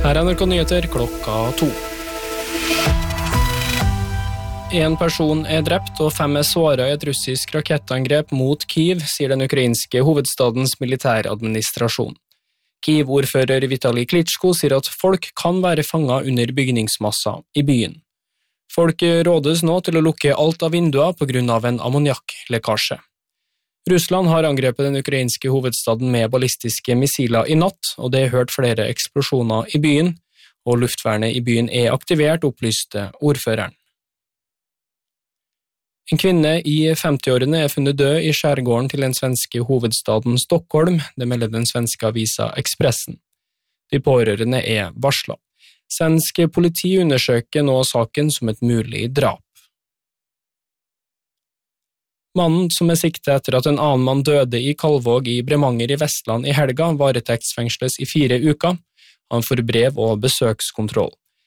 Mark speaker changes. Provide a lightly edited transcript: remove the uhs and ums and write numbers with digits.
Speaker 1: Her NRK Nyheter 2:00. En person er drept og 5 er såret i et russisk rakettangrep mot Kyiv, sier den ukrainske hovedstadens militæradministrasjon. Kyiv-ordfører Vitali Klitschko sier at folk kan være fanget under bygningsmasser i byen. Folk rådes nå til å lukke alt av vinduer på grunn av en ammoniakklekkasje. Russland har angrepet den ukrainske hovedstaden med ballistiske missiler i natt, og det er hørt flere eksplosjoner i byen, og luftvernet i byen er aktivert, opplyste ordføreren. En kvinne i 50-årene er funnet død i skjærgården til den svenske hovedstaden Stockholm, det melder den svenske avisa Expressen. De pårørende er varslet. Svensk politi undersøker nå saken som et mulig drap. Mannen som er siktet etter at en annen mann døde i Kalvåg i Bremanger i Vestland i helga, varetektsfengsles i 4 uker. Han får brev og besøkskontroll.